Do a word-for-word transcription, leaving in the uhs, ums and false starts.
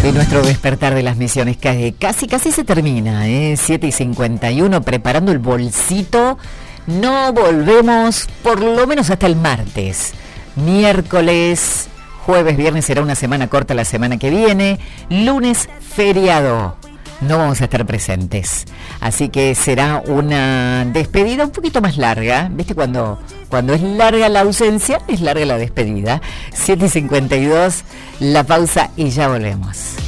de nuestro despertar de las misiones. Casi, casi se termina, ¿eh? siete y cincuenta y uno, preparando el bolsito. No volvemos por lo menos hasta el martes. Miércoles, jueves, viernes será una semana corta la semana que viene. Lunes, feriado. No vamos a estar presentes. Así que será una despedida un poquito más larga. ¿Viste? Cuando, cuando es larga la ausencia, es larga la despedida. siete y cincuenta y dos, la pausa y ya volvemos.